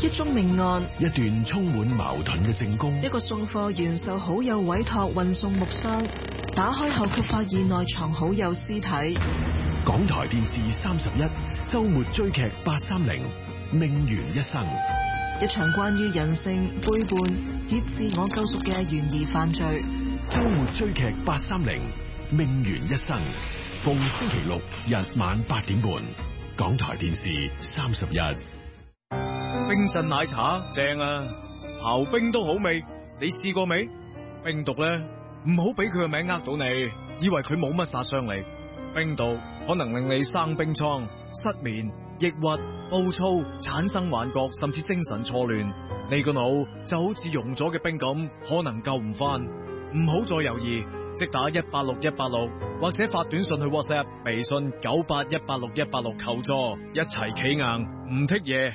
一宗命案， 一段充滿矛盾嘅證供， 一個送貨員受好友委託運送木箱，打開後卻發現內藏好友屍體。 港台電視31周末追劇830命懸一生， 一場關於人性背叛以自我救贖嘅懸疑犯罪。 周末追劇830命懸一生，逢星期六日晚8點半，港台電視31。 冰鎮奶茶正啊，刨冰都好味，你試過未？冰毒咧，唔好俾佢個名呃到你，以為佢冇乜殺傷力。冰毒可能令你生冰瘡、失眠、抑鬱、暴躁、產生幻覺，甚至精神錯亂。你個腦就好似溶咗嘅冰咁，可能救唔翻。唔好再猶豫，即打186186，或者發短信去 WhatsApp、微信9818686求助，一齊企硬，唔剔嘢。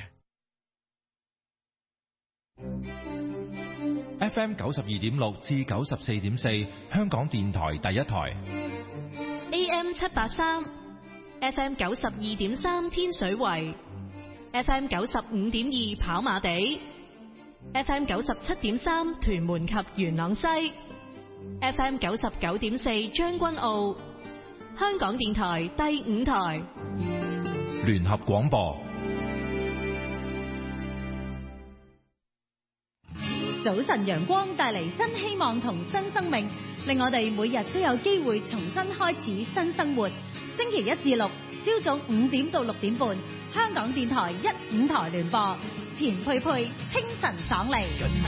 FM 92.6至94.4，香港電台第一台。 AM 783 FM 92.3天水圍 FM 95.2跑馬地 FM 97.3屯門及元朗西 FM 99.4將軍澳，香港電台第5台聯合廣播。 早晨陽光帶嚟新希望同新生命，令我哋每日都有機會重新開始新生活。星期1至6朝早5點到6點半，香港電台1、5台聯播，錢佩佩清晨爽利。